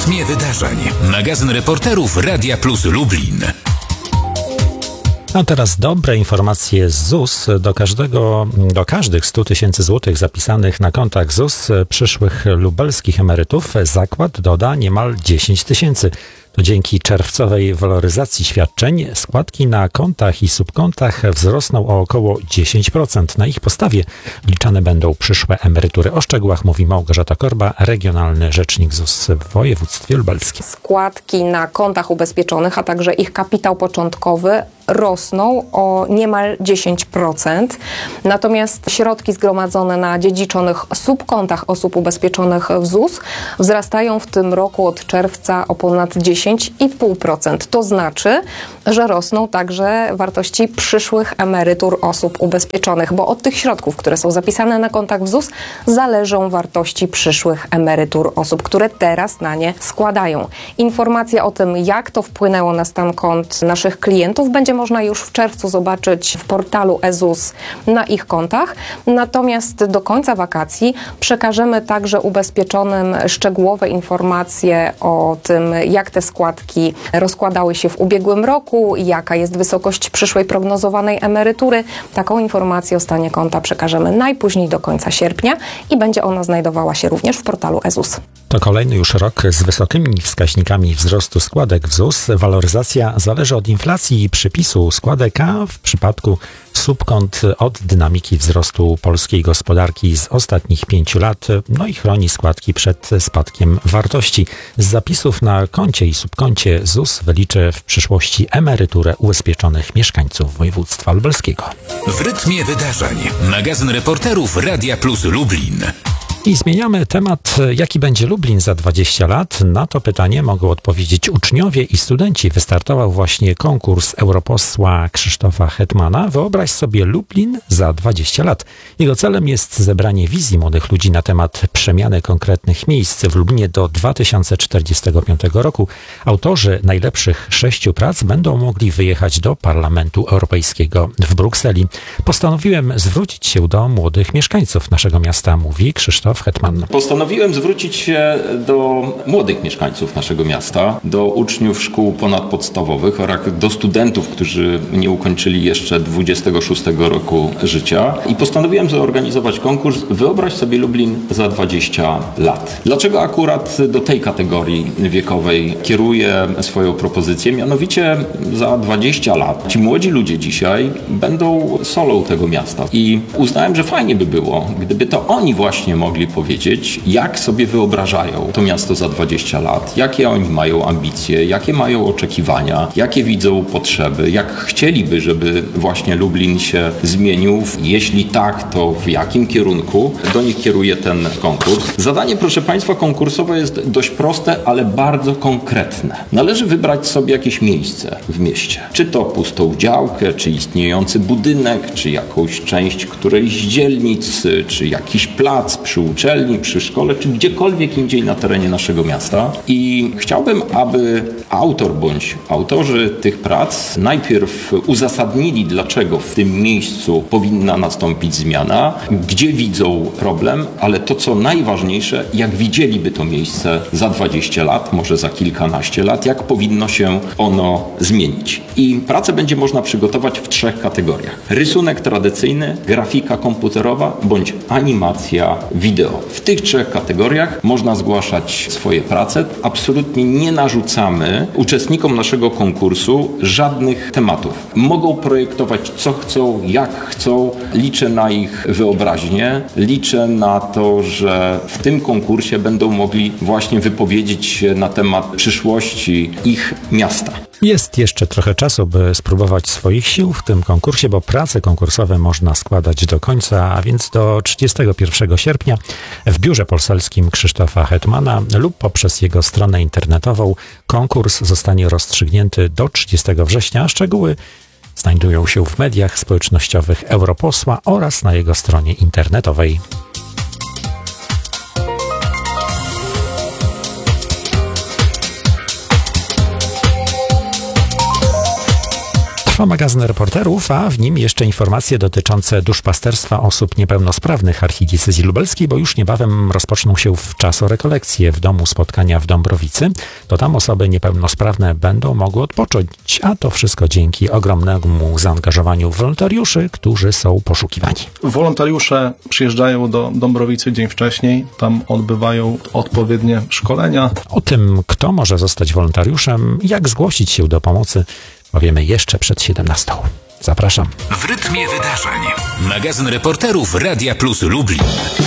rytmie wydarzeń. Magazyn reporterów Radia Plus Lublin. A teraz dobre informacje z ZUS. Do każdych 100 tysięcy złotych zapisanych na kontach ZUS przyszłych lubelskich emerytów zakład doda niemal 10 tysięcy. To dzięki czerwcowej waloryzacji świadczeń składki na kontach i subkontach wzrosną o około 10%. Na ich podstawie liczane będą przyszłe emerytury. O szczegółach mówi Małgorzata Korba, regionalny rzecznik ZUS w województwie lubelskim. Składki na kontach ubezpieczonych, a także ich kapitał początkowy rosną o niemal 10%. Natomiast środki zgromadzone na dziedziczonych subkontach osób ubezpieczonych w ZUS wzrastają w tym roku od czerwca o ponad 10,5%. To znaczy, że rosną także wartości przyszłych emerytur osób ubezpieczonych, bo od tych środków, które są zapisane na kontach w ZUS, zależą wartości przyszłych emerytur osób, które teraz na nie składają. Informacja o tym, jak to wpłynęło na stan kont naszych klientów, będzie można już w czerwcu zobaczyć w portalu eZUS na ich kontach. Natomiast do końca wakacji przekażemy także ubezpieczonym szczegółowe informacje o tym, jak te składki rozkładały się w ubiegłym roku, jaka jest wysokość przyszłej prognozowanej emerytury. Taką informację o stanie konta przekażemy najpóźniej do końca sierpnia i będzie ona znajdowała się również w portalu eZUS. To kolejny już rok z wysokimi wskaźnikami wzrostu składek w ZUS. Waloryzacja zależy od inflacji i przypisu składek, a w przypadku subkont od dynamiki wzrostu polskiej gospodarki z ostatnich 5 lat, no i chroni składki przed spadkiem wartości. Z zapisów na koncie i subkoncie ZUS wyliczy w przyszłości emeryturę ubezpieczonych mieszkańców województwa lubelskiego. W rytmie wydarzeń. Magazyn reporterów Radia Plus Lublin. I zmieniamy temat, jaki będzie Lublin za 20 lat. Na to pytanie mogą odpowiedzieć uczniowie i studenci. Wystartował właśnie konkurs europosła Krzysztofa Hetmana. Wyobraź sobie Lublin za 20 lat. Jego celem jest zebranie wizji młodych ludzi na temat przemiany konkretnych miejsc w Lublinie do 2045 roku. Autorzy najlepszych 6 prac będą mogli wyjechać do Parlamentu Europejskiego w Brukseli. Postanowiłem zwrócić się do młodych mieszkańców naszego miasta, mówi Krzysztof Hetman. Postanowiłem zwrócić się do młodych mieszkańców naszego miasta, do uczniów szkół ponadpodstawowych oraz do studentów, którzy nie ukończyli jeszcze 26 roku życia i postanowiłem zorganizować konkurs Wyobraź sobie Lublin za 20 lat. Dlaczego akurat do tej kategorii wiekowej kieruję swoją propozycję? Mianowicie za 20 lat ci młodzi ludzie dzisiaj będą solą tego miasta i uznałem, że fajnie by było, gdyby to oni właśnie mogli powiedzieć, jak sobie wyobrażają to miasto za 20 lat, jakie oni mają ambicje, jakie mają oczekiwania, jakie widzą potrzeby, jak chcieliby, żeby właśnie Lublin się zmienił. Jeśli tak, to w jakim kierunku? Do nich kieruje ten konkurs. Zadanie, proszę Państwa, konkursowe jest dość proste, ale bardzo konkretne. Należy wybrać sobie jakieś miejsce w mieście. Czy to pustą działkę, czy istniejący budynek, czy jakąś część którejś z dzielnic, czy jakiś plac przy uczelni, przy szkole, czy gdziekolwiek indziej na terenie naszego miasta. I chciałbym, aby autor bądź autorzy tych prac najpierw uzasadnili, dlaczego w tym miejscu powinna nastąpić zmiana, gdzie widzą problem, ale to, co najważniejsze, jak widzieliby to miejsce za 20 lat, może za kilkanaście lat, jak powinno się ono zmienić. I pracę będzie można przygotować w 3 kategoriach. Rysunek tradycyjny, grafika komputerowa bądź animacja wideo. W tych 3 kategoriach można zgłaszać swoje prace. Absolutnie nie narzucamy uczestnikom naszego konkursu żadnych tematów. Mogą projektować co chcą, jak chcą. Liczę na ich wyobraźnię. Liczę na to, że w tym konkursie będą mogli właśnie wypowiedzieć się na temat przyszłości ich miasta. Jest jeszcze trochę czasu, by spróbować swoich sił w tym konkursie, bo prace konkursowe można składać do końca, a więc do 31 sierpnia w Biurze Poselskim Krzysztofa Hetmana lub poprzez jego stronę internetową. Konkurs zostanie rozstrzygnięty do 30 września, a szczegóły znajdują się w mediach społecznościowych europosła oraz na jego stronie internetowej. Trwa magazyn reporterów, a w nim jeszcze informacje dotyczące duszpasterstwa osób niepełnosprawnych archidiecezji lubelskiej, bo już niebawem rozpoczną się wczasorekolekcje w domu spotkania w Dąbrowicy. To tam osoby niepełnosprawne będą mogły odpocząć, a to wszystko dzięki ogromnemu zaangażowaniu wolontariuszy, którzy są poszukiwani. Wolontariusze przyjeżdżają do Dąbrowicy dzień wcześniej, tam odbywają odpowiednie szkolenia. O tym, kto może zostać wolontariuszem, jak zgłosić się do pomocy, powiemy jeszcze przed 17. Zapraszam. W rytmie wydarzeń. Magazyn reporterów Radia Plus Lublin.